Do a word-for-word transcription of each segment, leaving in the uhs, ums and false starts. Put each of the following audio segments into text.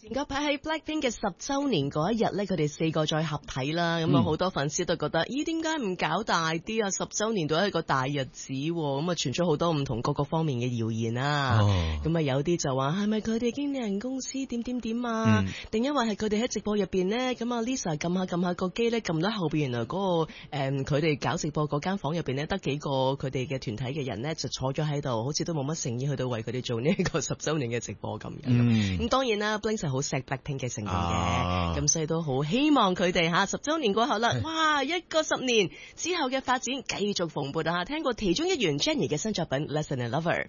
前嗰排喺 Blackpink 嘅十週年嗰一日咧，佢哋四個再合體啦，咁啊好多粉絲都覺得，咦點解唔搞大啲啊？十週年都係一個大日子，咁啊傳出好多唔同各個方面嘅謠言啊。咁啊、哦、有啲就話係咪佢哋經理人公司點點點啊？定、嗯、因為係佢哋喺直播入邊咧，咁啊 Lisa 撳下撳下個機咧，撳到後邊原來嗰、嗰個誒佢哋搞直播嗰間房入邊咧，得幾個佢哋嘅團體嘅人咧就坐咗喺度，好似都冇乜誠意去到為佢哋做呢一個十週年嘅直播咁樣。咁、嗯、當然啦 ，Blink 好錫 Blackpink 嘅成功嘅，咁、啊、所以都好希望佢哋吓十週年過後啦，哇一個十年之後嘅發展繼續蓬勃啊！聽過其中一員 Jennie 嘅新作品《Lesson and Lover》，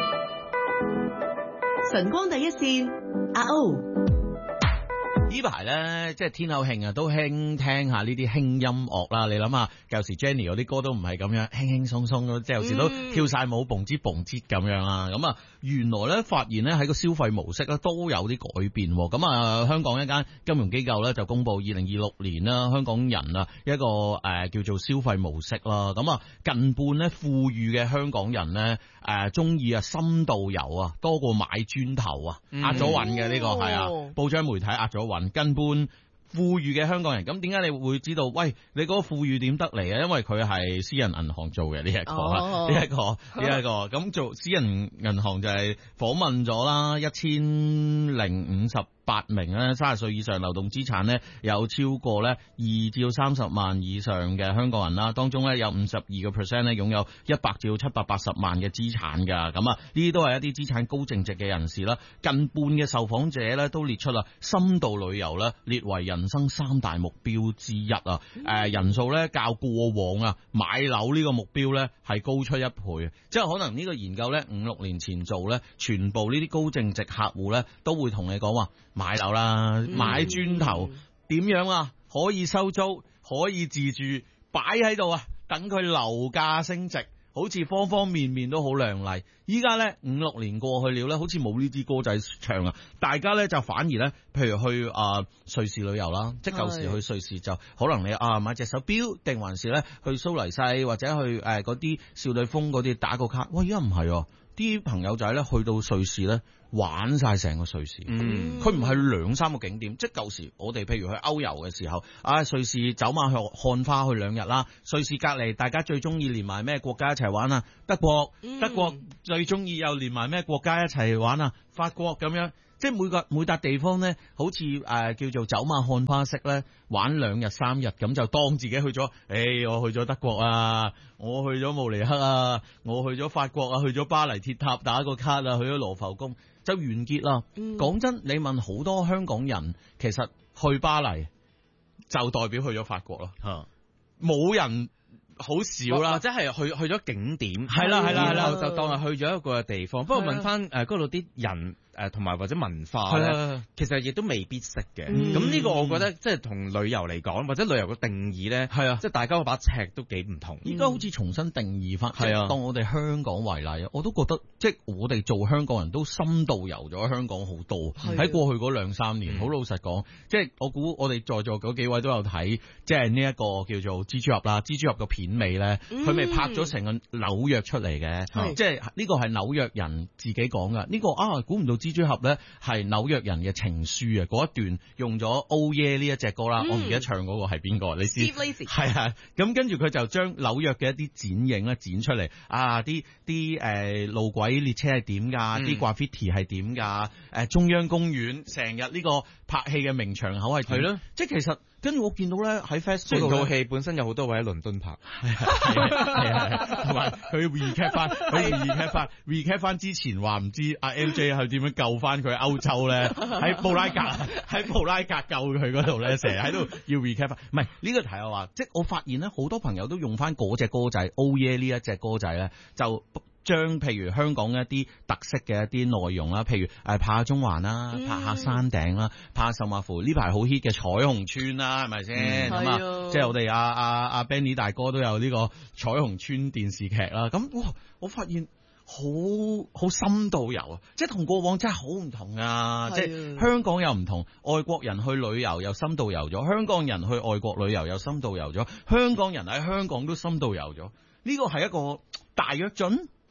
晨光第一線阿 O。 呢排咧，即係天后慶啊，都興聽下呢啲輕音樂啦。你諗下，舊時 Jennie 嗰啲歌都唔係咁樣輕輕鬆鬆咯，即係有時都跳晒舞，蹦之蹦之咁樣啦。咁啊，原來咧發現咧喺個消費模式咧都有啲改變。咁啊，香港一間金融機構咧就公布二零二六年啦，香港人啊一個誒、呃、叫做消費模式啦。咁啊，近半咧富裕嘅香港人咧誒中意啊深度遊啊多過買磚頭啊，壓咗韻嘅呢個係啊，報章媒體壓咗韻。根本富裕嘅香港人，咁點解你會知道？喂，你嗰個富裕點得嚟啊？因為佢係私人銀行做嘅呢一個啊，呢一個呢一個咁做私人銀行就係訪問咗啦，一千零五十八名咧三十歲以上流動資產咧有超過咧二至三十萬以上嘅香港人啦，當中咧有五十二個 percent 咧擁有一百至七百八十萬嘅資產噶，咁啊呢啲都係一啲資產高淨值嘅人士啦。近半嘅受訪者咧都列出啦深度旅遊咧列為人生三大目標之一啊，誒、呃、人數咧較過往啊買樓呢個目標咧係高出一倍，即係可能呢個研究咧五六年前做咧，全部呢啲高淨值客戶咧都會同你講話。買樓啦，買磚頭點、嗯、樣啊？可以收租，可以自住，擺喺度啊，等佢樓價升值，好似方方面面都好亮麗。依家咧五六年過去了咧，好似冇呢啲歌仔唱啊！大家咧就反而咧，譬如去啊、呃、瑞士旅遊啦，即係舊時去瑞士就可能你啊買隻手錶，定還是咧去蘇黎世或者去誒嗰啲少女峰嗰啲打個卡。喂，而家唔係，啲朋友仔咧去到瑞士咧。玩晒成個瑞士，嗯，佢唔係兩三個景點，即係舊時我哋譬如去歐遊嘅時候，啊瑞士走馬去看花去兩日啦，瑞士隔籬大家最中意連埋咩國家一齊玩啊？德國，嗯、德國最中意又連埋咩國家一齊玩啊？法國咁樣，即係每個每笪地方咧，好似誒、呃、叫做走馬看花式咧，玩兩日三日咁就當自己去咗，誒、哎、我去咗德國啊，我去咗慕尼黑啊，我去咗法國啊，去咗巴黎鐵塔打個卡啊，去咗羅浮宮。就完結啦。講、嗯、真，你問好多香港人，其實去巴黎就代表去咗法國咯。冇、嗯、人好少啦， 或者係去去咗景點， 係啦係啦係啦， 就當係去咗一個地方。不過問翻誒嗰度啲人。誒同埋或者文化咧，其實亦都未必識嘅。咁呢、嗯、個我覺得即係同旅遊嚟講，或者旅遊嘅定義咧，係啊，即係大家嗰把尺都幾唔同。 依家、嗯、好似重新定義翻，係啊，當我哋香港為例，我都覺得即係我哋做香港人都深度遊咗香港好多。喺、啊、過去嗰兩三年，好、嗯、老實講，即係我估我哋在座嗰幾位都有睇，即係呢一個叫做蜘蛛俠啦，蜘蛛俠個片尾咧，佢咪、嗯、拍咗成個紐約出嚟嘅，嗯、即係呢個係紐約人自己講噶。呢、這個啊，估唔到。蜘蛛俠咧係紐約人嘅情書啊！嗰一段用咗 Oh Yeah 呢一隻歌啦，嗯、我唔記得唱嗰個係邊個，你知係啊？咁跟住佢就將紐約嘅一啲剪影咧剪出嚟啊！啲啲誒路軌列車係點噶？啲 graffiti 係點噶？誒中央公園成日呢個拍戲嘅名場口係點？係咯，即係其實跟住我見到咧喺 Facebook 嗰套戲本身有好多位喺倫敦拍，係啊，同埋佢 recap 翻，佢 recap 翻 recap 翻之前話唔知阿 M J 係點樣救翻佢歐洲咧？喺布拉格喺布拉格救佢嗰度咧，成日喺度要 recap 翻。唔係呢個題我話，即係我發現咧，好多朋友都用翻嗰隻歌仔 Oh Yeah 呢一隻歌仔咧，就將譬如香港一啲特色嘅一啲內容啦，譬如誒拍下中環啦，拍下山頂啦，拍下甚至乎呢排好 hit 嘅彩虹村啦，係咪先？咁啊，即係我哋阿阿阿 Benny 大哥都有呢個彩虹村電視劇啦。咁哇，我發現好好深度遊啊！即係同過往真係好唔同啊！即係香港又唔同，外國人去旅遊又深度遊咗，香港人去外國旅遊又深度遊咗，香港人喺香港都深度遊咗。呢個係一個大躍進。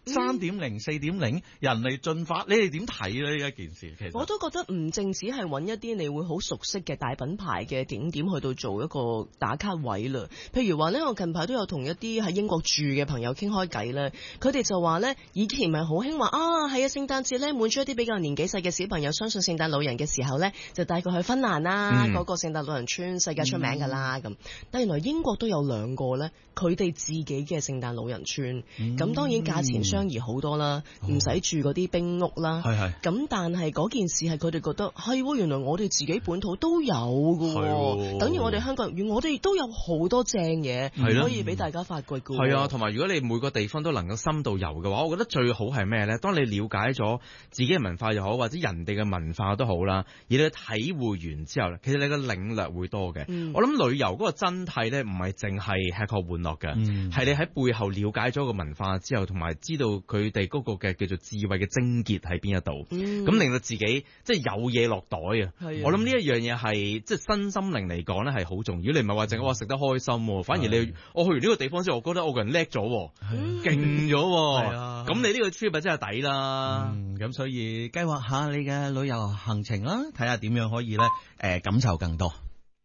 三點零、四點零，人類進化，你哋點睇咧呢一件事？其實我都覺得唔淨止係揾一啲你會好熟悉嘅大品牌嘅景點去到做一個打卡位啦。譬如話呢，我近排都有同一啲喺英國住嘅朋友傾開偈咧，佢哋就話呢，以前咪好興話啊，係啊，聖誕節呢，滿足一啲比較年紀細嘅小朋友相信聖誕老人嘅時候呢，就帶佢去芬蘭啦，嗰、嗯、個聖誕老人村世界出名㗎啦咁。但原來英國都有兩個呢，佢哋自己嘅聖誕老人村，咁、嗯、當然價錢相宜好多啦，唔、嗯、使住嗰啲冰屋啦。係係。咁但係嗰件事係佢哋覺得係喎，原來我哋自己本土都有㗎喎，等於我哋香港人，我哋都有好多正嘢可以俾大家發掘㗎。 係啊，同埋如果你每個地方都能夠深度遊嘅話，我覺得最好係咩呢？當你了解咗自己嘅文化又好，或者人哋嘅文化都好啦，而你體會完之後，其實你嘅領略會多嘅、嗯。我諗旅遊嗰個真諦呢，唔係淨係吃喝玩樂嘅，係、嗯、你喺背後了解咗個文化之後，同埋知道佢哋嗰個嘅叫做智慧嘅症結喺邊一度，咁、嗯、令到自己即係有嘢落袋啊！我諗呢一樣嘢係即係身心靈嚟講呢係好重要。你唔係話淨係話食得開心，反而你我去完呢個地方之後，我覺得我個人叻咗，勁咗，咁你呢個 trip 真係抵啦。 咁、嗯、所以計劃下你嘅旅遊行程啦，睇下點樣可以咧誒、呃、感受更多。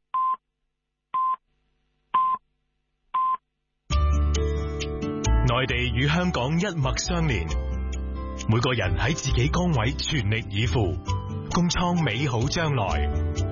內地與香港一脈相連，每個人喺自己崗位全力以赴，共創美好將來。